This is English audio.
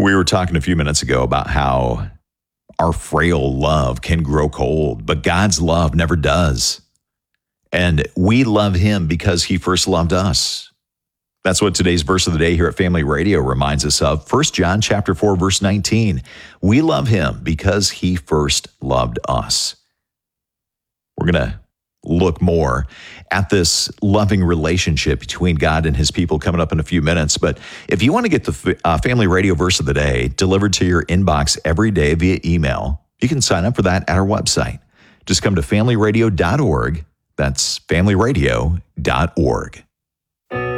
We were talking a few minutes ago about how our frail love can grow cold, but God's love never does. And we love him because he first loved us. That's what today's verse of the day here at Family Radio reminds us of. 1 John chapter 4, verse 19. We love him because he first loved us. We're going to look more at this loving relationship between God and his people coming up in a few minutes. But if you want to get the Family Radio verse of the day delivered to your inbox every day via email, you can sign up for that at our website. Just come to familyradio.org. That's familyradio.org.